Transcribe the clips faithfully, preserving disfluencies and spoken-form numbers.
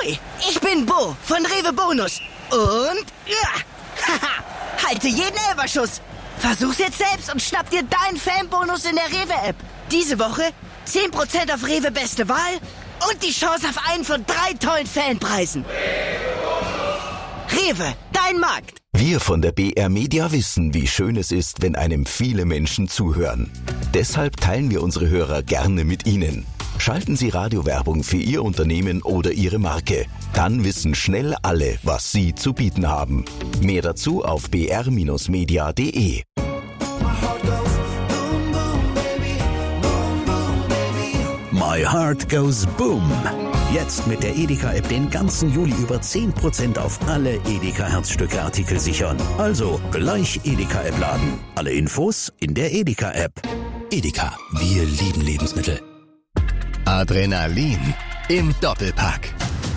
Hui, ich bin Bo von Rewe Bonus. Und, ja, haha, halte jeden Elferschuss. Versuch's jetzt selbst und schnapp dir deinen Fanbonus in der Rewe-App. Diese Woche zehn Prozent auf Rewe Beste Wahl und die Chance auf einen von drei tollen Fanpreisen. Rewe, dein Markt. Wir von der B R Media wissen, wie schön es ist, wenn einem viele Menschen zuhören. Deshalb teilen wir unsere Hörer gerne mit Ihnen. Schalten Sie Radiowerbung für Ihr Unternehmen oder Ihre Marke. Dann wissen schnell alle, was Sie zu bieten haben. Mehr dazu auf b r Bindestrich media punkt d e. My Heart Goes Boom. Jetzt mit der Edeka-App den ganzen Juli über zehn Prozent auf alle Edeka-Herzstücke-Artikel sichern. Also gleich Edeka-App laden. Alle Infos in der Edeka-App. Edeka, wir lieben Lebensmittel. Adrenalin im Doppelpack.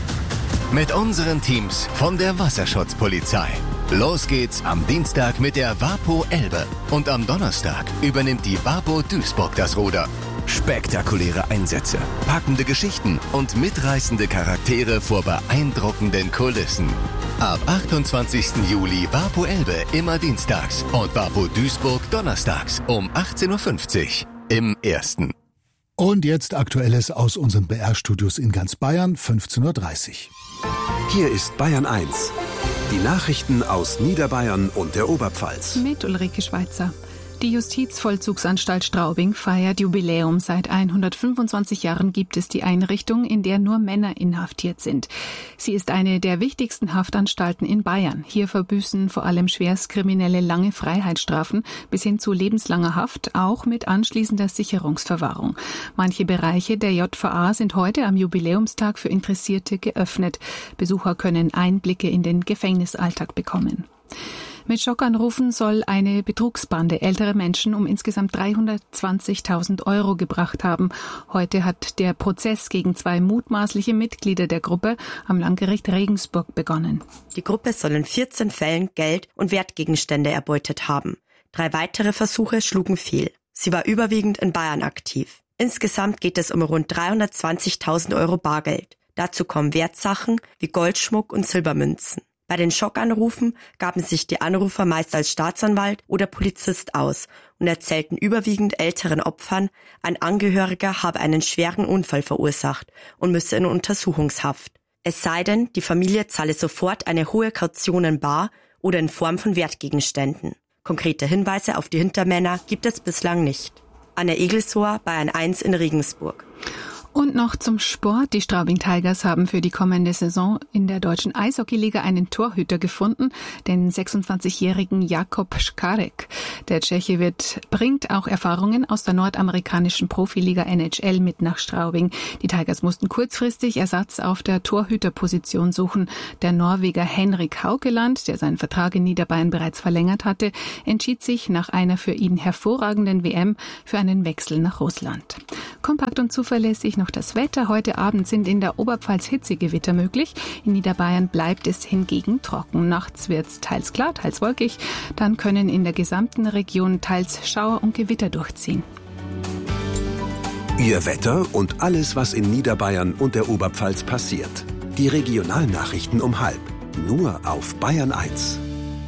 Mit unseren Teams von der Wasserschutzpolizei. Los geht's am Dienstag mit der Wapo Elbe. Und am Donnerstag übernimmt die Wapo Duisburg das Ruder. Spektakuläre Einsätze, packende Geschichten und mitreißende Charaktere vor beeindruckenden Kulissen. Ab achtundzwanzigsten Juli Wapo Elbe immer dienstags und Wapo Duisburg donnerstags um achtzehn Uhr fünfzig im Ersten. Und jetzt Aktuelles aus unseren B R-Studios in ganz Bayern, fünfzehn Uhr dreißig. Hier ist Bayern eins. Die Nachrichten aus Niederbayern und der Oberpfalz. Mit Ulrike Schweizer. Die Justizvollzugsanstalt Straubing feiert Jubiläum. Seit hundertfünfundzwanzig Jahren gibt es die Einrichtung, in der nur Männer inhaftiert sind. Sie ist eine der wichtigsten Haftanstalten in Bayern. Hier verbüßen vor allem Schwerstkriminelle lange Freiheitsstrafen bis hin zu lebenslanger Haft, auch mit anschließender Sicherungsverwahrung. Manche Bereiche der J V A sind heute am Jubiläumstag für Interessierte geöffnet. Besucher können Einblicke in den Gefängnisalltag bekommen. Mit Schockanrufen soll eine Betrugsbande ältere Menschen um insgesamt dreihundertzwanzigtausend Euro gebracht haben. Heute hat der Prozess gegen zwei mutmaßliche Mitglieder der Gruppe am Landgericht Regensburg begonnen. Die Gruppe soll in vierzehn Fällen Geld und Wertgegenstände erbeutet haben. Drei weitere Versuche schlugen fehl. Sie war überwiegend in Bayern aktiv. Insgesamt geht es um rund dreihundertzwanzigtausend Euro Bargeld. Dazu kommen Wertsachen wie Goldschmuck und Silbermünzen. Bei den Schockanrufen gaben sich die Anrufer meist als Staatsanwalt oder Polizist aus und erzählten überwiegend älteren Opfern, ein Angehöriger habe einen schweren Unfall verursacht und müsse in Untersuchungshaft. Es sei denn, die Familie zahle sofort eine hohe Kaution in bar oder in Form von Wertgegenständen. Konkrete Hinweise auf die Hintermänner gibt es bislang nicht. Anne Egelshoher, Bayern eins in Regensburg. Und noch zum Sport. Die Straubing Tigers haben für die kommende Saison in der deutschen Eishockeyliga einen Torhüter gefunden, den sechsundzwanzigjährigen Jakub Škarek. Der Tscheche wird, bringt auch Erfahrungen aus der nordamerikanischen Profiliga N H L mit nach Straubing. Die Tigers mussten kurzfristig Ersatz auf der Torhüterposition suchen. Der Norweger Henrik Haukeland, der seinen Vertrag in Niederbayern bereits verlängert hatte, entschied sich nach einer für ihn hervorragenden W M für einen Wechsel nach Russland. Kompakt und zuverlässig noch das Wetter. Heute Abend sind in der Oberpfalz Hitzegewitter möglich. In Niederbayern bleibt es hingegen trocken. Nachts wird es teils klar, teils wolkig. Dann können in der gesamten Region teils Schauer und Gewitter durchziehen. Ihr Wetter und alles, was in Niederbayern und der Oberpfalz passiert. Die Regionalnachrichten um halb. Nur auf Bayern eins.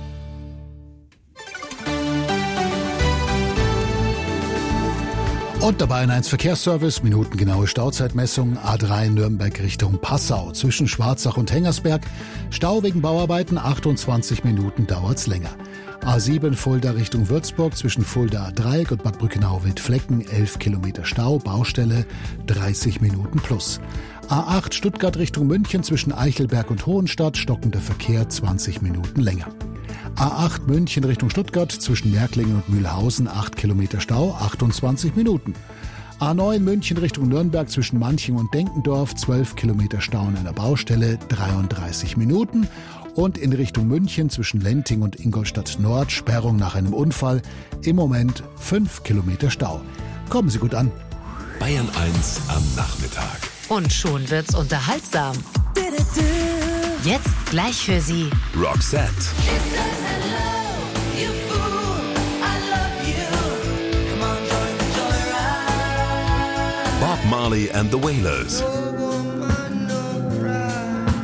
Und der Bayern eins Verkehrsservice, minutengenaue Stauzeitmessung, A drei Nürnberg Richtung Passau. Zwischen Schwarzach und Hengersberg, Stau wegen Bauarbeiten, achtundzwanzig Minuten dauert's länger. A sieben Fulda Richtung Würzburg, zwischen Fulda Dreieck und Bad Brückenau-Wildflecken, elf Kilometer Stau, Baustelle, dreißig Minuten plus. A acht Stuttgart Richtung München, zwischen Eichelberg und Hohenstadt, stockender Verkehr, zwanzig Minuten länger. A acht München Richtung Stuttgart, zwischen Märklingen und Mühlhausen, acht Kilometer Stau, achtundzwanzig Minuten. A neun München Richtung Nürnberg, zwischen Manching und Denkendorf, zwölf Kilometer Stau an einer Baustelle, dreiunddreißig Minuten. Und in Richtung München, zwischen Lenting und Ingolstadt Nord, Sperrung nach einem Unfall, im Moment fünf Kilometer Stau. Kommen Sie gut an. Bayern eins am Nachmittag. Und schon wird's unterhaltsam. Jetzt gleich für Sie Roxette. Bob Marley and the Wailers.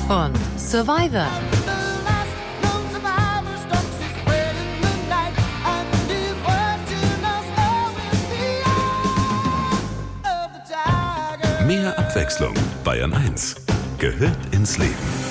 und Survivor. Mehr Abwechslung. Bayern eins gehört ins Leben.